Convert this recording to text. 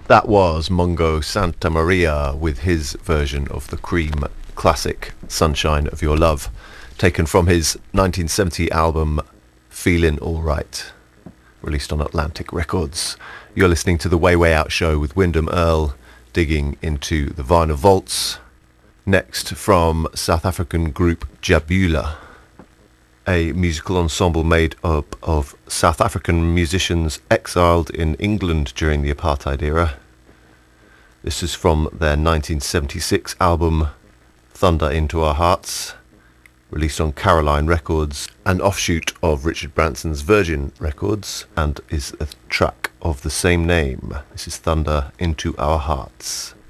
That was Mongo Santa Maria with his version of the Cream classic Sunshine of Your Love, taken from his 1970 album Feelin' Alright, released on Atlantic Records. You're listening to the Way Way Out show with Wyndham Earl, digging into the vinyl vaults. Next, from South African group Jabula, a musical ensemble made up of South African musicians exiled in England during the apartheid era. This is from their 1976 album Thunder Into Our Hearts, released on Caroline Records, an offshoot of Richard Branson's Virgin Records, and is a track of the same name. This is Thunder Into Our Hearts.